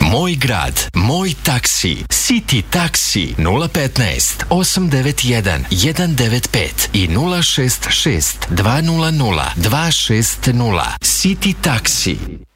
Moj grad, moj taksi. City taksi 015 891 195 i 066 200 260. City taksi.